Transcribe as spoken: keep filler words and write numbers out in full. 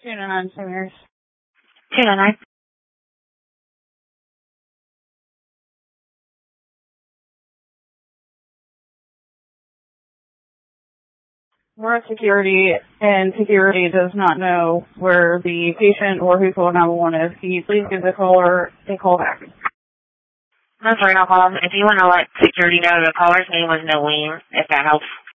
two nine nine, Samir. two nine nine. We're at security, and security does not know where the patient or who called nine one one is. Can you please give the caller a call back? No, sorry, no problem. If you want to let security know, the caller's name was Noeen, if that helps.